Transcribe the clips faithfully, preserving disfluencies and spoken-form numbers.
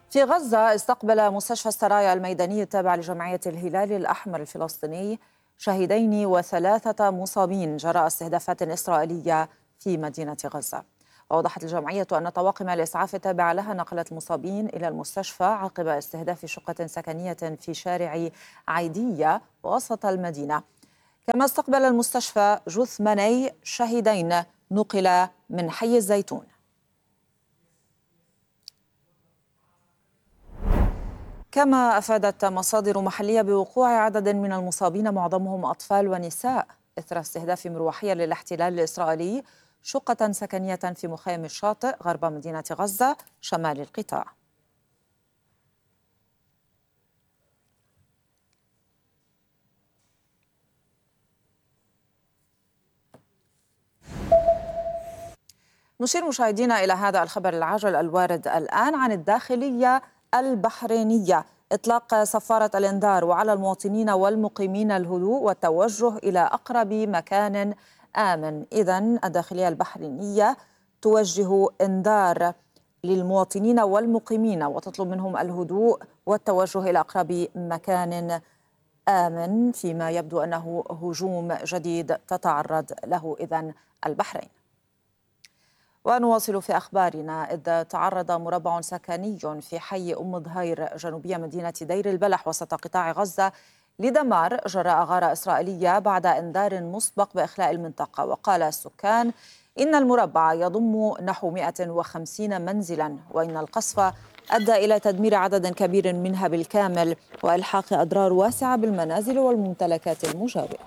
في غزة استقبل مستشفى السرايا الميداني التابع لجمعية الهلال الأحمر الفلسطيني شهيدين وثلاثة مصابين جراء استهدافات إسرائيلية في مدينة غزة. وأوضحت الجمعية أن طواقم الإسعاف التابعة لها نقلت المصابين إلى المستشفى عقب استهداف شقة سكنية في شارع عيدية وسط المدينة. كما استقبل المستشفى جثماني شهيدين نقل من حي الزيتون. كما أفادت مصادر محلية بوقوع عدد من المصابين معظمهم أطفال ونساء إثر استهداف مروحية للاحتلال الإسرائيلي شقة سكنية في مخيم الشاطئ غرب مدينة غزة شمال القطاع. نشير مشاهدينا إلى هذا الخبر العاجل الوارد الآن عن الداخلية البحرينية. إطلاق صفارة الإنذار وعلى المواطنين والمقيمين الهدوء والتوجه إلى أقرب مكان آمن. إذن الداخلية البحرينية توجه إنذار للمواطنين والمقيمين وتطلب منهم الهدوء والتوجه إلى أقرب مكان آمن، فيما يبدو أنه هجوم جديد تتعرض له إذن البحرين. ونواصل في أخبارنا، إذ تعرض مربع سكني في حي أم ظهير جنوبية مدينة دير البلح وسط قطاع غزة لدمار جراء غارة إسرائيلية بعد إنذار مسبق بإخلاء المنطقة. وقال السكان إن المربع يضم نحو مئة وخمسين منزلا، وإن القصف أدى إلى تدمير عدد كبير منها بالكامل وإلحاق أضرار واسعة بالمنازل والممتلكات المجاورة.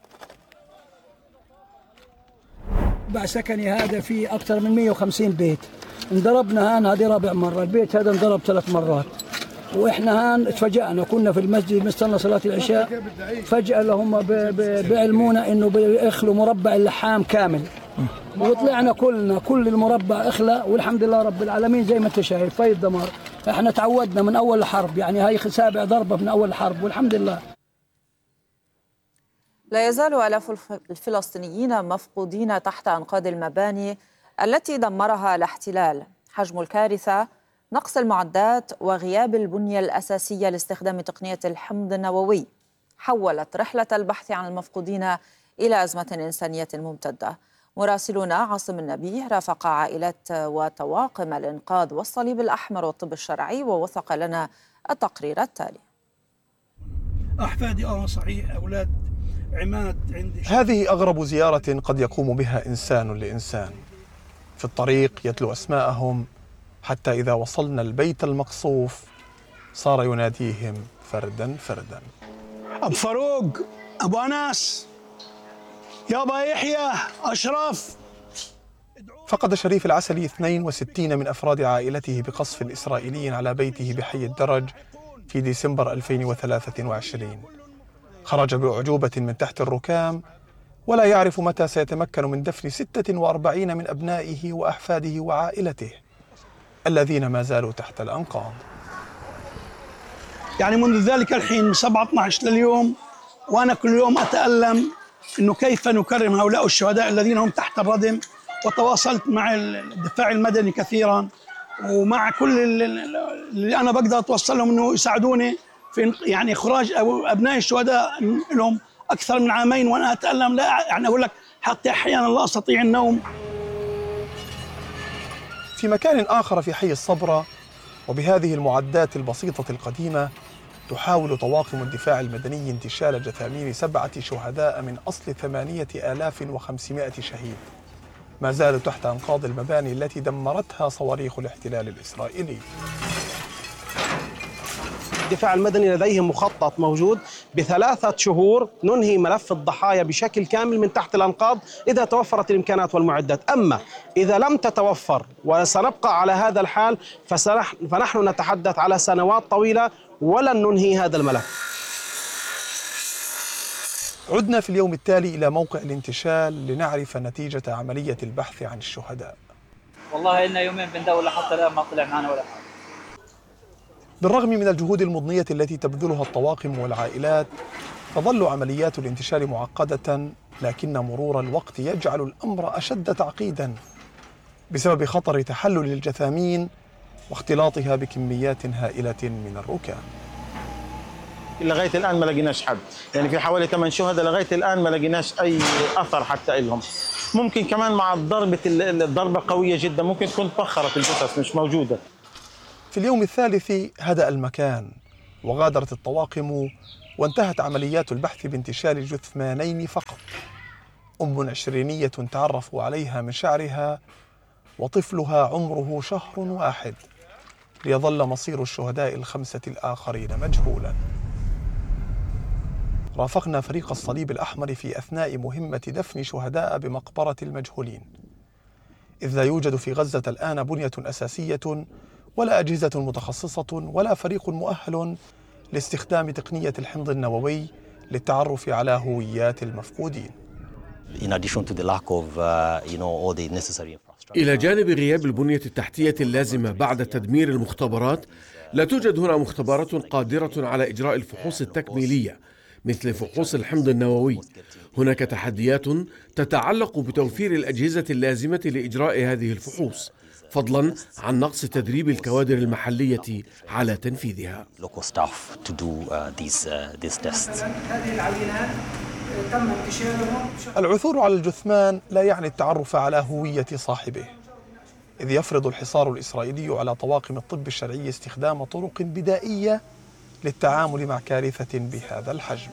مربع سكني هذا فيه أكثر من مئة وخمسين بيت، انضربنا هان هذه رابع مرة، البيت هذا انضرب ثلاث مرات، وإحنا هان اتفاجأنا، كنا في المسجد مستنى صلاة العشاء، فجأة لهم بيعلمونا إنه بيخلوا مربع اللحام كامل، وطلعنا كلنا كل المربع اخلى، والحمد لله رب العالمين زي ما انت شايف في الدمار. احنا تعودنا من اول الحرب، يعني هاي سابع ضربه من اول الحرب والحمد لله. لا يزال آلاف الفلسطينيين مفقودين تحت أنقاض المباني التي دمرها الاحتلال. حجم الكارثة نقص المعدات وغياب البنية الأساسية لاستخدام تقنية الحمض النووي حولت رحلة البحث عن المفقودين إلى أزمة إنسانية ممتدة. مراسلنا عاصم النبيه رافق عائلات وطواقم الإنقاذ والصليب الأحمر والطب الشرعي ووثق لنا التقرير التالي. أحفادي آه صحيح أولاد عماد عندي. هذه أغرب زيارة قد يقوم بها إنسان لإنسان. في الطريق يتلو أسماءهم حتى إذا وصلنا البيت المقصوف صار يناديهم فردا فردا. أبو فاروق، أبو أنس، يابا يحيى، أشرف. فقد شريف العسلي اثنين وستين من أفراد عائلته بقصف إسرائيلي على بيته بحي الدرج في ديسمبر ألفين وثلاثة وعشرين. خرج بأعجوبة من تحت الركام ولا يعرف متى سيتمكن من دفن ستة وأربعين من أبنائه وأحفاده وعائلته الذين ما زالوا تحت الأنقاض. يعني منذ ذلك الحين من سبعة اثنا عشر لليوم وأنا كل يوم أتألم إنه كيف نكرم هؤلاء الشهداء الذين هم تحت الردم. وتواصلت مع الدفاع المدني كثيرا ومع كل اللي أنا بقدر أتوصل لهم إنه يساعدوني في يعني إخراج أبناء الشهداء لهم أكثر من عامين وأنا أتألم. لا يعني أقول لك حتى أحيانا لا أستطيع النوم. في مكان آخر في حي الصبرة وبهذه المعدات البسيطة القديمة تحاول طواقم الدفاع المدني انتشال جثامين سبعة شهداء من أصل ثمانية آلاف وخمسمائة شهيد ما زالوا تحت أنقاض المباني التي دمرتها صواريخ الاحتلال الإسرائيلي. الدفاع المدني لديه مخطط موجود بثلاثة شهور ننهي ملف الضحايا بشكل كامل من تحت الأنقاض إذا توفرت الإمكانات والمعدات. أما إذا لم تتوفر وسنبقى على هذا الحال فنحن نتحدث على سنوات طويلة ولن ننهي هذا الملف. عدنا في اليوم التالي إلى موقع الانتشال لنعرف نتيجة عملية البحث عن الشهداء. والله إلنا يومين بندور لحتى الآن ما طلع معنا ولا حاجة. بالرغم من الجهود المضنية التي تبذلها الطواقم والعائلات تظل عمليات الانتشال معقدة، لكن مرور الوقت يجعل الأمر أشد تعقيدا بسبب خطر تحلل الجثامين واختلاطها بكميات هائلة من الركام. لغاية الآن ما لقيناش حد، يعني في حوالي ثمان شهداء لغاية الآن ما لقيناش أي أثر حتى لهم. ممكن كمان مع ضربة الضربة قوية جدا ممكن تكون تبخرت الجثث مش موجودة. في اليوم الثالث هدأ المكان وغادرت الطواقم وانتهت عمليات البحث بانتشال جثمانين فقط، أم عشرينية تعرفوا عليها من شعرها وطفلها عمره شهر واحد، ليظل مصير الشهداء الخمسة الآخرين مجهولا. رافقنا فريق الصليب الأحمر في أثناء مهمة دفن شهداء بمقبرة المجهولين، إذ لا يوجد في غزة الآن بنية أساسية ولا أجهزة متخصصة ولا فريق مؤهل لاستخدام تقنية الحمض النووي للتعرف على هويات المفقودين. إلى جانب غياب البنية التحتية اللازمة بعد تدمير المختبرات، لا توجد هنا مختبرات قادرة على إجراء الفحوص التكميلية مثل فحوص الحمض النووي. هناك تحديات تتعلق بتوفير الأجهزة اللازمة لإجراء هذه الفحوص، فضلا عن نقص تدريب الكوادر المحلية على تنفيذها. العثور على الجثمان لا يعني التعرف على هوية صاحبه، إذ يفرض الحصار الإسرائيلي على طواقم الطب الشرعي استخدام طرق بدائية للتعامل مع كارثة بهذا الحجم.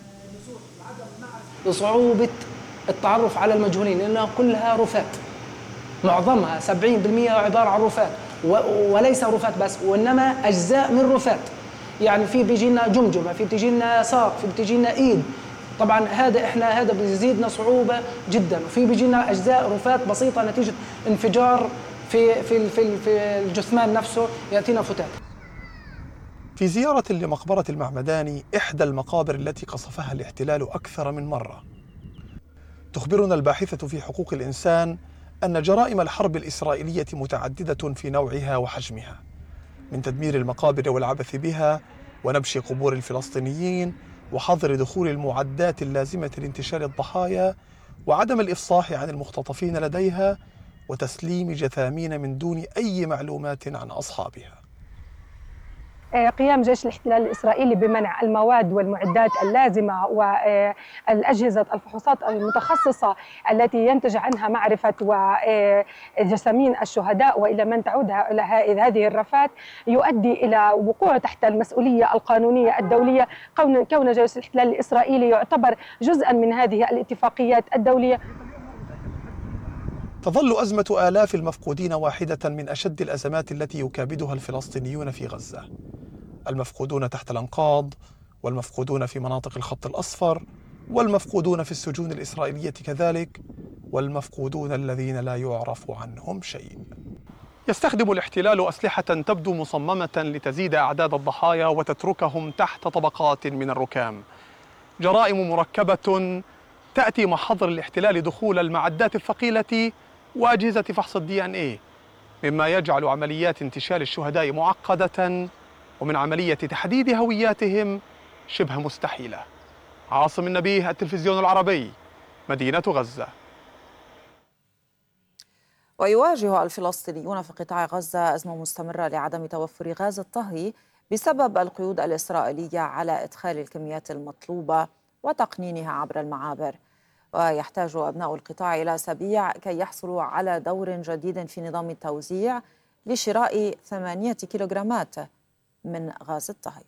صعوبة التعرف على المجهولين لأنها كلها رفات، معظمها سبعين بالمئة عبارة عن رفات، وليس رفات بس وإنما أجزاء من رفات. يعني في بيجينا جمجمة، في بتجينا ساق، في بتجينا إيد. طبعا هذا إحنا هذا بيزيدنا صعوبة جدا. وفي بيجينا أجزاء رفات بسيطة نتيجة انفجار في في في, في الجثمان نفسه يأتينا فتات. في زيارة لمقبرة المعمداني، إحدى المقابر التي قصفها الاحتلال أكثر من مرة، تخبرنا الباحثة في حقوق الإنسان أن جرائم الحرب الإسرائيلية متعددة في نوعها وحجمها، من تدمير المقابر والعبث بها ونبش قبور الفلسطينيين وحظر دخول المعدات اللازمة لانتشال الضحايا وعدم الإفصاح عن المختطفين لديها وتسليم جثامين من دون أي معلومات عن أصحابها. قيام جيش الاحتلال الإسرائيلي بمنع المواد والمعدات اللازمة والأجهزة الفحوصات المتخصصة التي ينتج عنها معرفة وجثامين الشهداء وإلى من تعود هذه الرفات يؤدي إلى وقوع تحت المسؤولية القانونية الدولية، كون جيش الاحتلال الإسرائيلي يعتبر جزءا من هذه الاتفاقيات الدولية. تظل أزمة آلاف المفقودين واحدة من أشد الأزمات التي يكابدها الفلسطينيون في غزة. المفقودون تحت الأنقاض، والمفقودون في مناطق الخط الأصفر، والمفقودون في السجون الإسرائيلية كذلك، والمفقودون الذين لا يعرف عنهم شيء. يستخدم الاحتلال أسلحة تبدو مصممة لتزيد أعداد الضحايا وتتركهم تحت طبقات من الركام. جرائم مركبة تأتي مع حظر الاحتلال دخول المعدات الثقيلة وأجهزة فحص الدي ان ايه، مما يجعل عمليات انتشال الشهداء معقدة ومن عملية تحديد هوياتهم شبه مستحيلة. عاصم النبيه، التلفزيون العربي، مدينة غزة. ويواجه الفلسطينيون في قطاع غزة أزمة مستمرة لعدم توفر غاز الطهي بسبب القيود الإسرائيلية على إدخال الكميات المطلوبة وتقنينها عبر المعابر. ويحتاج أبناء القطاع إلى أسابيع كي يحصلوا على دور جديد في نظام التوزيع لشراء ثمانية كيلوغرامات من غاز الطهي.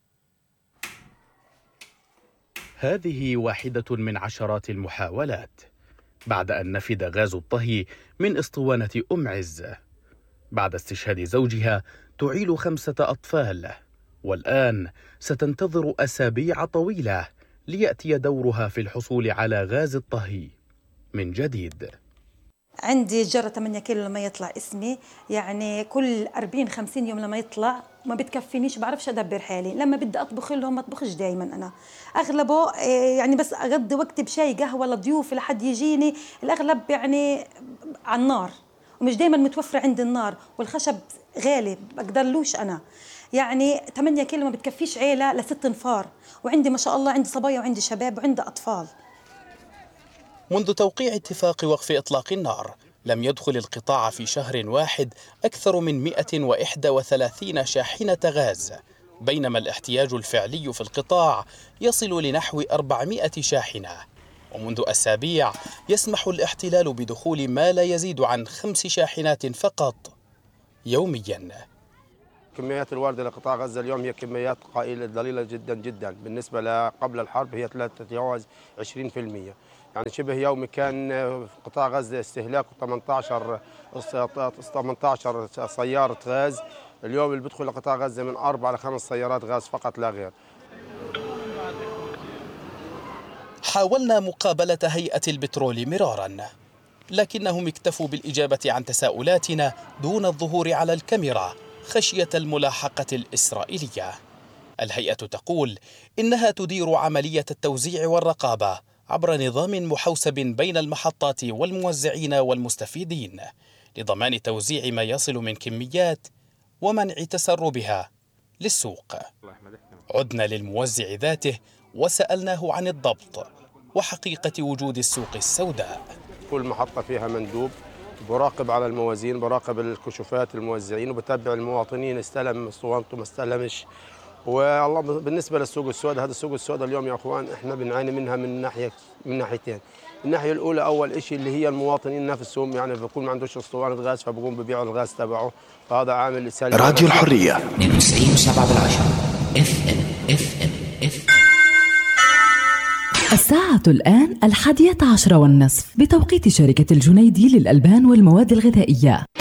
هذه واحدة من عشرات المحاولات بعد أن نفد غاز الطهي من اسطوانة أم عز. بعد استشهاد زوجها تعيل خمسة أطفال، والآن ستنتظر أسابيع طويلة ليأتي دورها في الحصول على غاز الطهي من جديد. عندي جرة ثمانية كيلو لما يطلع اسمي، يعني كل أربعين خمسين يوم لما يطلع ما بتكفينيش، بعرفش أدبر حالي. لما بدي أطبخ لهم ما أطبخش دائما، أنا أغلبه يعني بس أقضي وقتي بشاي قهوة لضيوف لحد يجيني، الأغلب يعني على النار، ومش دائما متوفرة عندي النار، والخشب غالي بقدرلوش أنا. يعني ثمانية كيلو ما بتكفيش عيلة لست نفار، وعندي ما شاء الله عندي صبايا وعندي شباب وعندي أطفال. منذ توقيع اتفاق وقف إطلاق النار لم يدخل القطاع في شهر واحد أكثر من مئة وإحدى وثلاثين شاحنة غاز، بينما الاحتياج الفعلي في القطاع يصل لنحو أربعمئة شاحنة. ومنذ أسابيع يسمح الاحتلال بدخول ما لا يزيد عن خمس شاحنات فقط يوميا. كميات الواردة لقطاع غزة اليوم هي كميات قليلة ضئيلة جدا جدا، بالنسبة لقبل الحرب هي لا تتجاوز عشرين بالمئة، يعني شبه يومي كان في قطاع غزة استهلاك ثمانية عشر ثمانية عشر سيارة غاز، اليوم اللي بيدخل لقطاع غزة من أربع لخمس سيارات غاز فقط لا غير. حاولنا مقابلة هيئة البترول مرارا، لكنهم اكتفوا بالإجابة عن تساؤلاتنا دون الظهور على الكاميرا خشية الملاحقة الإسرائيلية. الهيئة تقول إنها تدير عملية التوزيع والرقابة عبر نظام محوسب بين المحطات والموزعين والمستفيدين لضمان توزيع ما يصل من كميات ومنع تسربها للسوق. عدنا للموزع ذاته وسألناه عن الضبط وحقيقة وجود السوق السوداء. كل محطة فيها مندوب براقب على الموازين، براقب الكشوفات الموزعين، وبتابع المواطنين استلم اسطوانته ما استلمش. والله بالنسبة للسوق السوداء، هذا السوق السوداء اليوم يا اخوان احنا بنعاني منها من ناحية من ناحيتين. الناحية الأولى أول شيء اللي هي المواطنين نفسهم، يعني بيكون ما عندوش اسطوانة غاز فبقوم ببيع الغاز تبعه، فهذا عامل سلبي. راديو الحرية اثنين وتسعين وسبعة بالعشرة اف ام اف ام اف الساعة الآن الحادية عشرة والنصف بتوقيت شركة الجنيدي للألبان والمواد الغذائية.